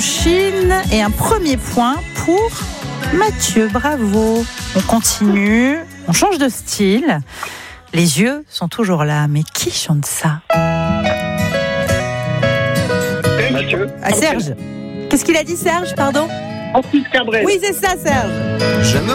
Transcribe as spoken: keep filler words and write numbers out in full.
Indochine et un premier point pour Mathieu. Bravo. On continue, on change de style. Les yeux sont toujours là, mais qui chante ça? Mathieu. Ah, Serge. Qu'est-ce qu'il a dit, Serge, pardon? Francis Cabrel. Oui, c'est ça, Serge. Je me